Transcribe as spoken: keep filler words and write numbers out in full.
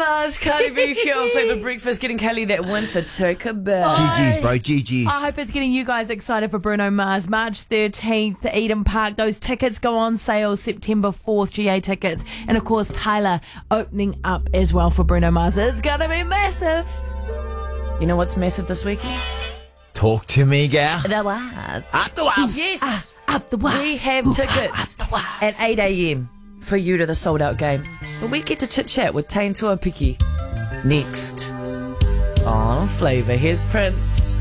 Mars, Carly B here on Flavour Breakfast, getting Kelly that win for Turkey Bear. G G's, bro, G G's. I hope it's getting you guys excited for Bruno Mars. March thirteenth, Eden Park. Those tickets go on sale September fourth, G A tickets. And of course, Tyler opening up as well for Bruno Mars. It's going to be massive. You know what's massive this weekend? Talk to me, gal. The was. Up the was. Yes. Ah, up the waz. We have tickets at eight a.m. for you to the sold out game. But we get to chit chat with Tain Tuapiki next on Flavour. Here's Prince.